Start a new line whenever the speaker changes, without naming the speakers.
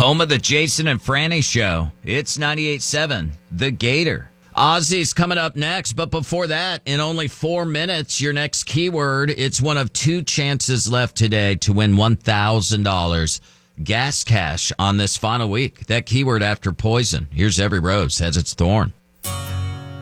Home of the Jason and Franny Show. It's 98.7, The Gator. Ozzy's coming up next, but before that, in only 4 minutes, your next keyword. It's one of 2 chances left today to win $1,000 gas cash on this final week. That keyword after poison. Here's Every Rose Has Its Thorn.